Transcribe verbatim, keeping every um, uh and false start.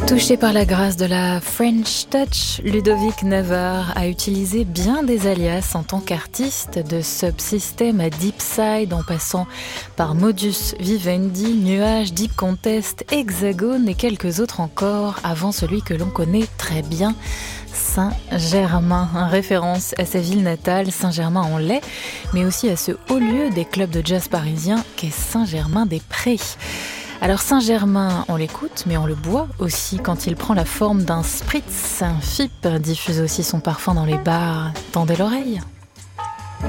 Touché par la grâce de la French Touch, Ludovic Never a utilisé bien des alias en tant qu'artiste, de Subsystem à Deepside en passant par Modus Vivendi, Nuage, Deep Contest, Hexagone et quelques autres encore avant celui que l'on connaît très bien, Saint-Germain, en référence à sa ville natale, Saint-Germain-en-Laye, mais aussi à ce haut lieu des clubs de jazz parisiens qu'est Saint-Germain-des-Prés. Alors Saint-Germain, on l'écoute, mais on le boit aussi quand il prend la forme d'un spritz. F I P diffuse aussi son parfum dans les bars. Tendez l'oreille.